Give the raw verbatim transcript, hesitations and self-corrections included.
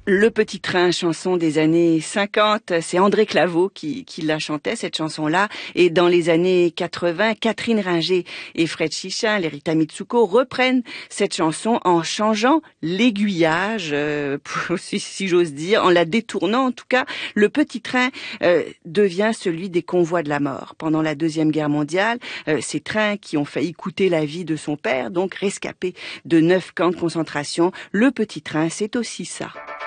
Le Petit Train, chanson des années cinquante, c'est André Claveau qui, qui la chantait, cette chanson-là. Et dans les années quatre-vingts, Catherine Ringer et Fred Chichin, les Rita Mitsuko, reprennent cette chanson en changeant l'aiguillage, euh, si, si j'ose dire, en la détournant en tout cas. Le Petit Train euh, devient celui des convois de la mort. Pendant la Deuxième Guerre mondiale, euh, ces trains qui ont failli coûter la vie de son père, donc rescapé de neuf camps de concentration, le Petit Train, c'est aussi ça.